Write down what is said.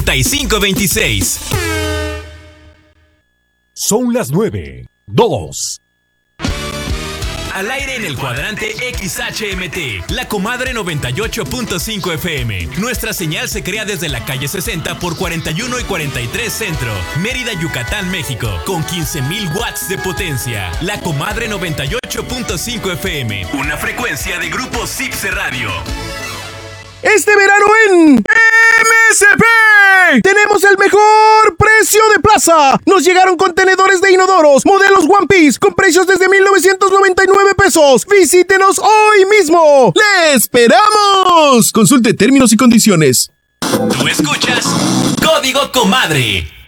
3526. Son las 9:02. Al aire en el cuadrante XHMT, La Comadre 98.5 FM. Nuestra señal se crea desde la calle 60 por 41 y 43 Centro, Mérida, Yucatán, México, con 15,000 watts de potencia. La Comadre 98.5 FM, una frecuencia de Grupo Zipse Radio. Este verano en MSP tenemos el mejor precio de plaza. Nos llegaron contenedores de inodoros, modelos One Piece, con precios desde 1,999 pesos. Visítenos hoy mismo. ¡Le esperamos! Consulte términos y condiciones. Tú escuchas Código Comadre.